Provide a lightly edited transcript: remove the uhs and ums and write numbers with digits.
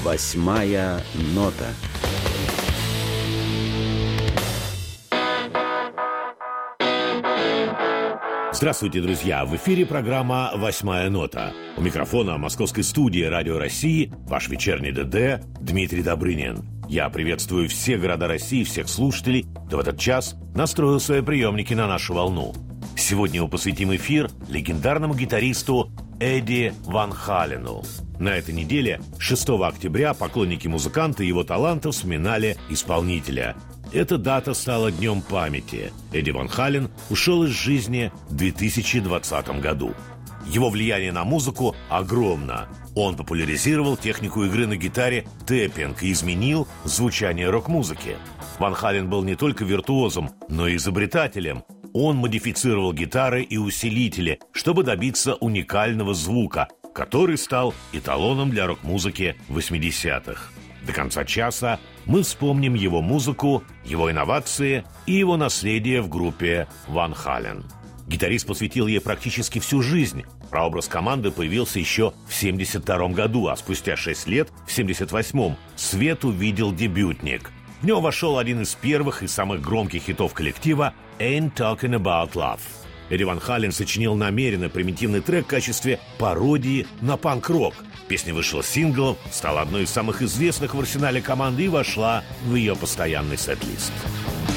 Восьмая нота. Здравствуйте, друзья! В эфире программа «Восьмая нота». У микрофона московской студии «Радио России» ваш вечерний ДД Дмитрий Добрынин. Я приветствую все города России, всех слушателей, кто в этот час настроил свои приемники на нашу волну. Сегодня мы посвятим эфир легендарному гитаристу Эдди Ван Халену. На этой неделе, 6 октября, поклонники музыканта и его талантов вспоминали исполнителя. Эта дата стала днем памяти. Эдди Ван Хален ушел из жизни в 2020 году. Его влияние на музыку огромно. Он популяризировал технику игры на гитаре тэппинг и изменил звучание рок-музыки. Ван Хален был не только виртуозом, но и изобретателем. Он модифицировал гитары и усилители, чтобы добиться уникального звука, который стал эталоном для рок-музыки 80-х. До конца часа мы вспомним его музыку, его инновации и его наследие в группе Ван Хален. Гитарист посвятил ей практически всю жизнь. Прообраз команды появился еще в 1972 году, а спустя 6 лет, в 1978-м, свет увидел дебютник. В него вошел один из первых и самых громких хитов коллектива «Ain't Talking About Love». Эдди Ван Хален сочинил намеренно примитивный трек в качестве пародии на панк-рок. Песня вышла синглом, стала одной из самых известных в арсенале команды и вошла в ее постоянный сет-лист.